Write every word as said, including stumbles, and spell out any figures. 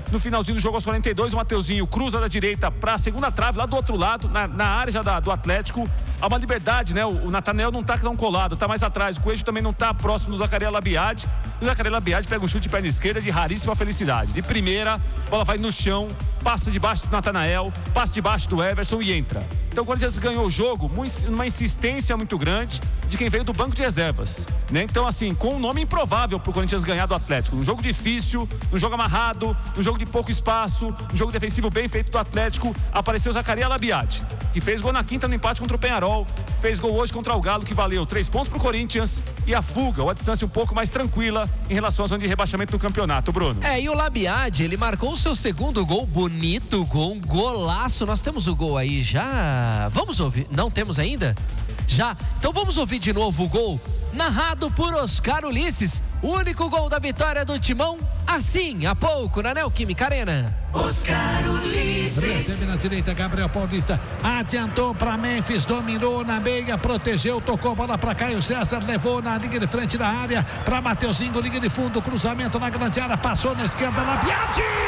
No finalzinho do jogo, aos quarenta e dois, o Mateuzinho cruza da direita para a segunda trave, lá do outro lado, na, na área já da, do Atlético. Há uma liberdade, né? O, o Nathanael não tá tão colado, tá mais atrás. O Coelho também não tá próximo do Zacarias Labiade. O Zacarias Labiade pega um chute de perna esquerda de raríssima felicidade. De primeira, a bola vai no chão, passa debaixo do Nathanael, passa debaixo do Everson e entra. Então o Corinthians ganhou o jogo, uma insistência muito grande de quem veio do banco de reservas, né? Então, assim, com um nome improvável pro Corinthians ganhar do Atlético. Um jogo difícil, um jogo amarrado, um jogo de pouco espaço, um jogo defensivo bem feito do Atlético. Apareceu o Zacarias Labiade, que fez gol na quinta no empate contra o Penharol, fez gol hoje contra o Galo, que valeu três pontos pro Corinthians, e a fuga, ou a distância um pouco mais tranquila em relação à zona de rebaixamento do campeonato, Bruno. É, e o Labiade, ele marcou o seu segundo gol, bonito gol, um golaço. Nós temos o gol aí já. Vamos ouvir? Não temos ainda? Já. Então vamos ouvir de novo o gol, narrado por Oscar Ulisses. O único gol da vitória do Timão, assim, há pouco, na Neoquímica Arena. Oscar Ulisses. Recebe na direita, Gabriel Paulista. Adiantou para Memphis, dominou na meia, protegeu, tocou bola para Caio César, levou na linha de frente da área para Mateuzinho, linha de fundo, cruzamento na grande área, passou na esquerda, Labiade.